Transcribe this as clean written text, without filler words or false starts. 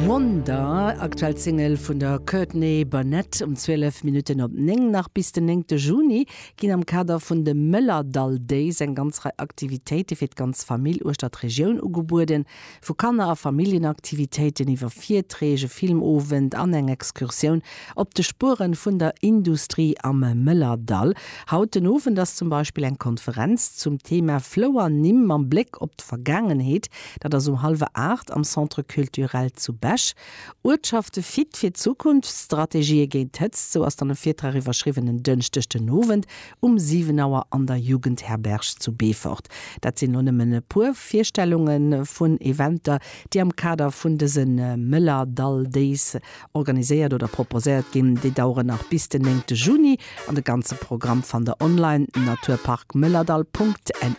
Monda, aktuell Single von der Courtney Barnett 12 Minuten op 9 nach bis den 9. Juni gin am Kader vun de Müllerdahl Days en ganz Aktivitéit fir ganz Familie oder Stadtregion ugeburden, wo Kanner a Familienaktivitäten iwwer 4 Träge Filmovent an eng Exkursion op de Spuren vun der Industrie am Müllerdahl. Hauten ofen das zum Beispiel eng Konferenz zum Thema Flower nimm am Blick op d' Vergangenheit, dat um 7:30 am Centre Kulturell zu Bech. Urschafte fit fir Zukunftsstrategie géint hetzt, so ass dann 4 iwwerschriwenen dënchtechte Nowen 7 Auer an der Jugendherberg zu Befort. Dat sinn nonnemmen puer Vierstellungen vun Eventer, die am Kader vun desen Müllerdahl Days organisiert oder proposiert gin, die dauern nach bis den 9. Juni an de ganze Programm van der Online Naturpark Müllerdahl.ne.